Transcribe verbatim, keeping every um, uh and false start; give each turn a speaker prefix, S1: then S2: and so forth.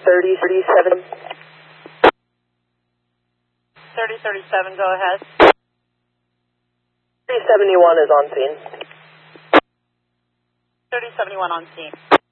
S1: thirty thirty-seven.
S2: thirty thirty-seven, go ahead.
S1: thirty seventy-one is on scene.
S2: thirty seventy-one on scene.